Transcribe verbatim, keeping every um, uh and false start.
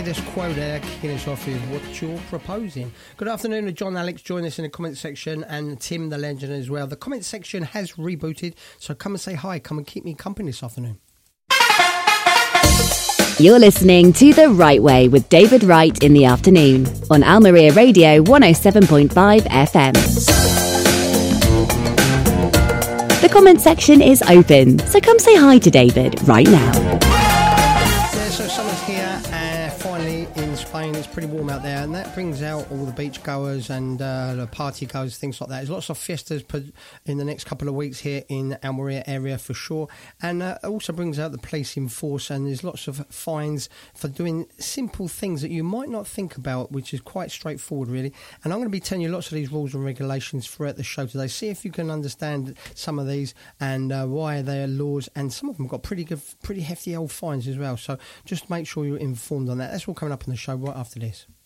status quo there, kicking us off with what you're proposing. Good afternoon to John Alex, join us in the comment section, and Tim the Legend as well. The comment section has rebooted, so come and say hi, come and keep me company this afternoon. You're listening to The Right Way with David Wright in the afternoon on Almeria Radio one oh seven point five F M. The comment section is open, so come say hi to David right now. Yeah, so summer's here, and finally in Spain it's pretty warm out there, and that brings out all the beach goers and uh, the party goers, things like that. There's lots of fiestas in the next couple of weeks here in Almeria area for sure, and uh, also brings out the police in force, and there's lots of fines for doing simple things that you might not think about, which is quite straightforward really. And I'm going to be telling you lots of these rules and regulations throughout the show today. See if you can understand some of these and uh, why they are laws, and some of them got pretty good, pretty hefty old fines as well. So just make sure you're informed on that. That's all coming up on the show right after this.